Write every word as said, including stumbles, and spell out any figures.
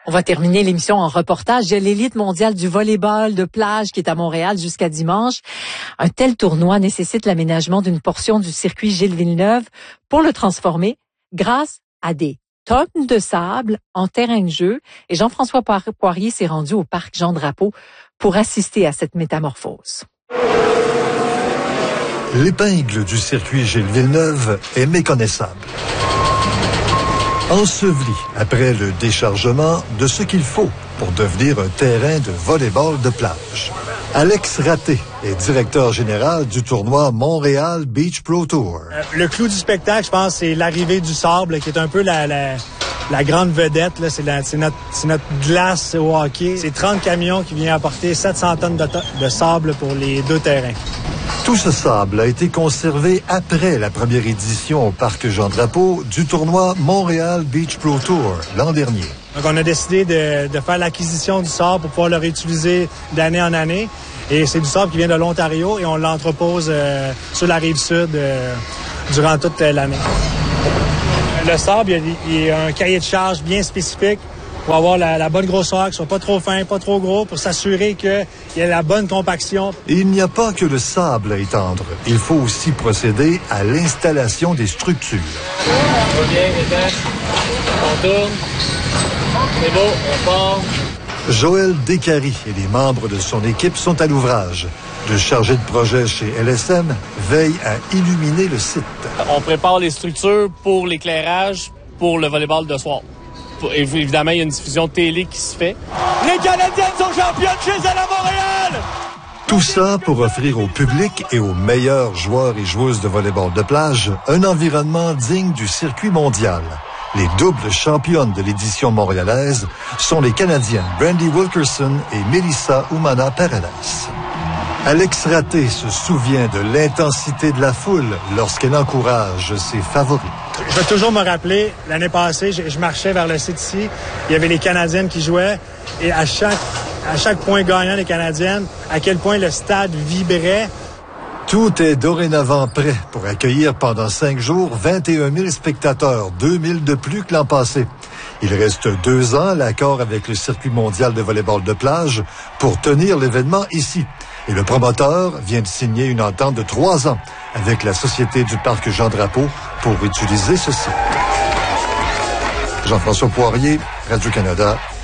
On va terminer l'émission en reportage de l'élite mondiale du volleyball de plage qui est à Montréal jusqu'à dimanche. Un tel tournoi nécessite l'aménagement d'une portion du circuit Gilles Villeneuve pour le transformer grâce à des tonnes de sable en terrain de jeu. Et Jean-François Poirier s'est rendu au parc Jean-Drapeau pour assister à cette métamorphose. L'épingle du circuit Gilles Villeneuve est méconnaissable. Enseveli après le déchargement de ce qu'il faut pour devenir un terrain de volleyball de plage. Alex Raté est directeur général du tournoi Montréal Beach Pro Tour. Euh, le clou du spectacle, je pense, c'est l'arrivée du sable, qui est un peu la, la, la grande vedette. Là. C'est, la, c'est, notre, c'est notre glace au hockey. C'est trente camions qui viennent apporter sept cents tonnes de, to- de sable pour les deux terrains. Tout ce sable a été conservé après la première édition au parc Jean-Drapeau du tournoi Montréal Beach Pro Tour l'an dernier. Donc, on a décidé de, de faire l'acquisition du sable pour pouvoir le réutiliser d'année en année. Et c'est du sable qui vient de l'Ontario et on l'entrepose euh, sur la rive sud euh, durant toute l'année. Le sable, il y, a, il y a un cahier de charge bien spécifique pour avoir la, la bonne grosseur, qu'il soit pas trop fin, pas trop gros, pour s'assurer qu'il y ait la bonne compaction. Et il n'y a pas que le sable à étendre. Il faut aussi procéder à l'installation des structures. On va bien, on tourne. C'est beau, on part. Joël Descaries et les membres de son équipe sont à l'ouvrage. Le chargé de projet chez L S M veille à illuminer le site. On prépare les structures pour l'éclairage pour le volleyball de soir. Évidemment, il y a une diffusion télé qui se fait. Les Canadiennes sont championnes chez elles à Montréal! Tout ça pour offrir au public et aux meilleurs joueurs et joueuses de volleyball de plage un environnement digne du circuit mondial. Les doubles championnes de l'édition montréalaise sont les Canadiennes Brandy Wilkerson et Melissa Umana-Paredes. Alex Raté se souvient de l'intensité de la foule lorsqu'elle encourage ses favorites. Je vais toujours me rappeler, l'année passée, je, je marchais vers le site ici, il y avait les Canadiennes qui jouaient, et à chaque, à chaque point gagnant des Canadiennes, à quel point le stade vibrait. Tout est dorénavant prêt pour accueillir pendant cinq jours vingt et un mille spectateurs, deux mille de plus que l'an passé. Il reste deux ans à l'accord avec le circuit mondial de volleyball de plage pour tenir l'événement ici. Et le promoteur vient de signer une entente de trois ans avec la Société du parc Jean-Drapeau pour utiliser ce site. Jean-François Poirier, Radio-Canada.